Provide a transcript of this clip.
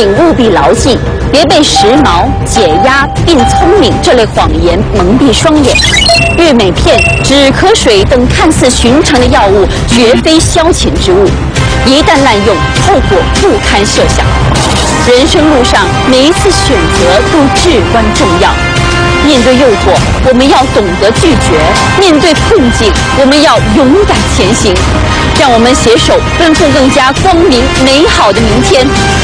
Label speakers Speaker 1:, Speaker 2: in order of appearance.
Speaker 1: 请务必牢记，别被时髦、解压并聪明这类谎言蒙蔽双眼。悦美片、止咳水等看似寻常的药物，绝非消遣之物，一旦滥用，后果不堪设想。人生路上，每一次选择都至关重要。面对诱惑，我们要懂得拒绝；面对困境，我们要勇敢前行。让我们携手奔赴更加光明美好的明天。